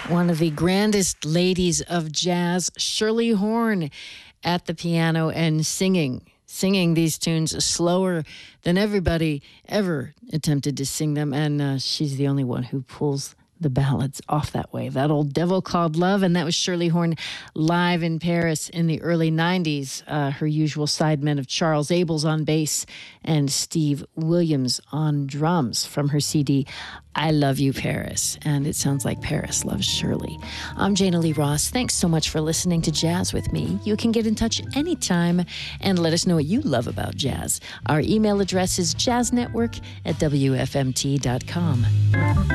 One of the grandest ladies of jazz, Shirley Horn, at the piano and singing these tunes slower than everybody ever attempted to sing them. And she's the only one who pulls the ballads off that way. That old devil called love, and that was Shirley Horn live in Paris in the early 90s. Her usual sidemen of Charles Abels on bass and Steve Williams on drums from her CD, I Love You, Paris. And it sounds like Paris loves Shirley. I'm Jana Lee Ross. Thanks so much for listening to Jazz with me. You can get in touch anytime and let us know what you love about jazz. Our email address is jazznetwork@wfmt.com.